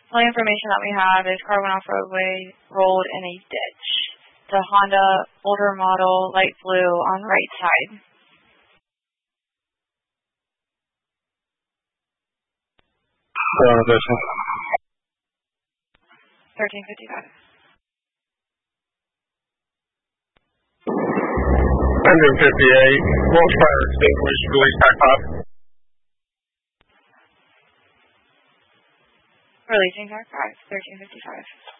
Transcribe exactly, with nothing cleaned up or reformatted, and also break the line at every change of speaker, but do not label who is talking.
Only information that we have is car went off roadway, rolled in a ditch. The Honda older model, light blue, on the right side. thirteen fifty-five.
one fifty-eight, most fire extinguished, release back up.
Releasing back five, thirteen fifty-five.